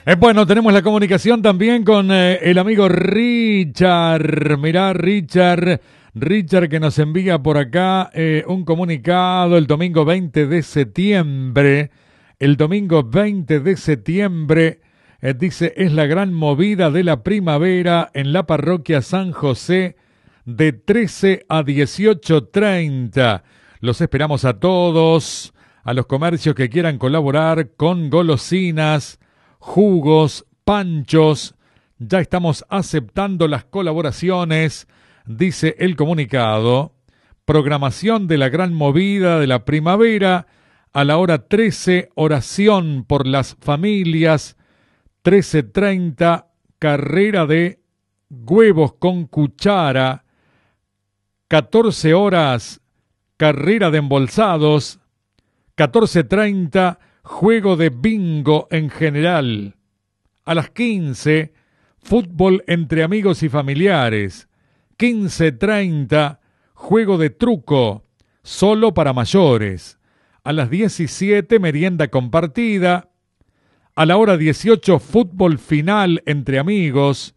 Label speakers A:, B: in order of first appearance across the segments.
A: Bueno, tenemos la comunicación también con el amigo Richard. Mirá, Richard que nos envía por acá un comunicado el domingo 20 de septiembre. El domingo 20 de septiembre, dice, es la gran movida de la primavera en la parroquia San José de 13 a 18:30. Los esperamos a todos, a los comercios que quieran colaborar con golosinas, jugos, panchos. Ya estamos aceptando las colaboraciones, dice el comunicado. Programación de la gran movida de la primavera a la hora 13, oración por las familias. 13:30, carrera de huevos con cuchara. 14 horas, carrera de embolsados. 14:30, juego de bingo en general. A las 15, fútbol entre amigos y familiares. 15:30, juego de truco, solo para mayores. A las 17, merienda compartida. A la hora 18, fútbol final entre amigos.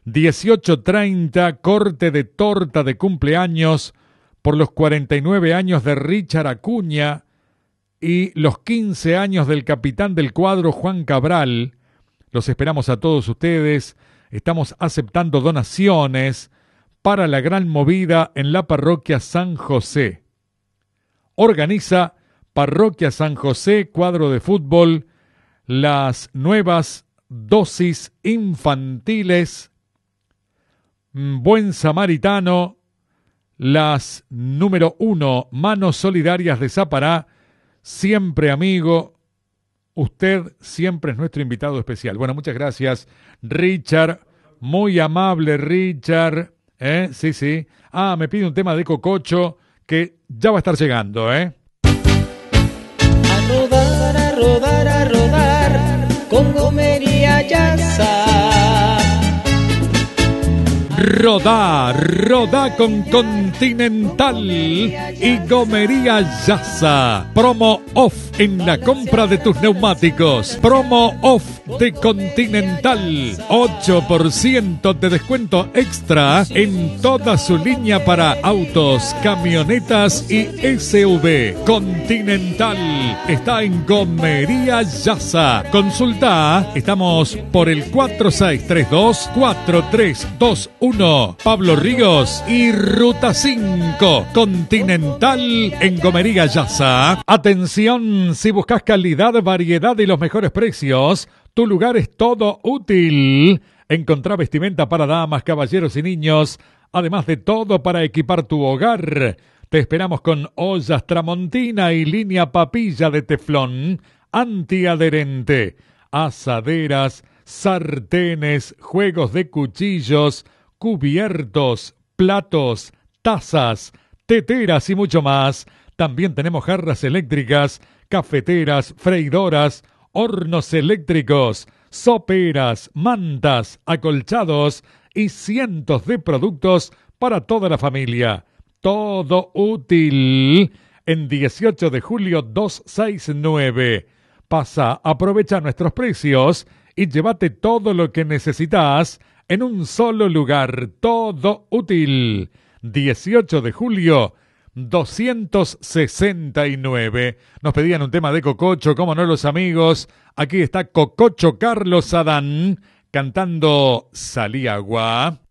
A: 18:30, corte de torta de cumpleaños por los 49 años de Richard Acuña y los 15 años del capitán del cuadro Juan Cabral. Los esperamos a todos ustedes. Estamos aceptando donaciones para la gran movida en la parroquia San José. Organiza Parroquia San José, cuadro de fútbol, las nuevas dosis infantiles, Buen Samaritano, las número 1, Manos Solidarias de Zapará, siempre amigo, usted siempre es nuestro invitado especial. Bueno, muchas gracias, Richard, muy amable Richard, sí. Me pide un tema de Cococho que ya va a estar llegando,
B: A rodar, a rodar, a rodar, con Gomería Yasa.
A: Rodá con Continental y Gomería Yasa. Promo off en la compra de tus neumáticos. Promo off de Continental. 8% de descuento extra en toda su línea para autos, camionetas y SUV. Continental está en Gomería Yasa. Consulta, estamos por el 4632-4321. Pablo Ríos y Ruta 5. Continental en Gomería Yasa. Atención, si buscas calidad, variedad y los mejores precios, tu lugar es Todo Útil. Encontrá vestimenta para damas, caballeros y niños, además de todo para equipar tu hogar. Te esperamos con ollas Tramontina y línea papilla de teflón antiadherente, asaderas, sartenes, juegos de cuchillos, cubiertos, platos, tazas, teteras y mucho más. También tenemos jarras eléctricas, cafeteras, freidoras, hornos eléctricos, soperas, mantas, acolchados y cientos de productos para toda la familia. Todo Útil en 18 de julio 269. Pasa, aprovecha nuestros precios y llévate todo lo que necesitas en un solo lugar. Todo Útil. 18 de julio 269. Nos pedían un tema de Cococho, cómo no los amigos. Aquí está Cococho Carlos Adán cantando Salí Agua.